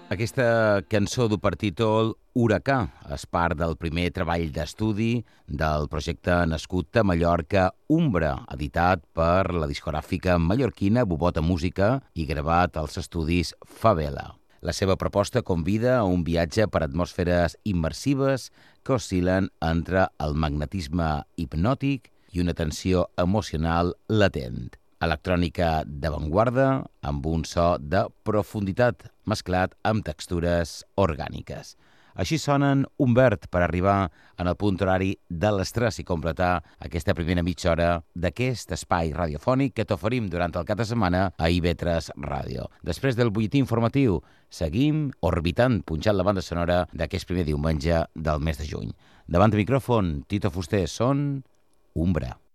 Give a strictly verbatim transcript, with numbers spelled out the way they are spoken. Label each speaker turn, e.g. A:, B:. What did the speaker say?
A: Aquesta cançó du per títol Huracà és part del primer treball d'estudi del projecte nascut a Mallorca Umbra, editat per la discogràfica mallorquina Bubota Música i gravat als estudis Favela. La seva proposta convida a un viatge per atmosferes immersives que oscil·len entre el magnetisme hipnòtic i una tensió emocional latent. Electrònica d'avantguarda amb un so de profunditat mesclat amb textures orgàniques. Així sonen Humbert per arribar en el punt horari de les tres i completar aquesta primera mitja hora d'aquest espai radiofònic que t'oferim durant el cap de setmana a I V tres Ràdio. Després del butlletí informatiu, seguim orbitant, punxant la banda sonora d'aquest primer diumenge del mes de juny. Davant de micròfon, Tito Fuster, són Umbra.